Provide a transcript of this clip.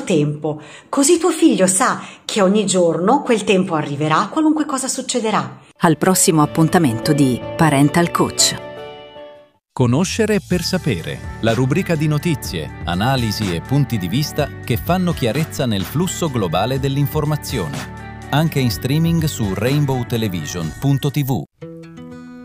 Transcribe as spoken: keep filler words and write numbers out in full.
tempo, così tuo figlio sa che ogni giorno quel tempo arriverà, qualunque cosa succederà. Al prossimo appuntamento di Parental Coach. Conoscere per sapere, la rubrica di notizie, analisi e punti di vista che fanno chiarezza nel flusso globale dell'informazione. Anche in streaming su rainbow television punto tivù.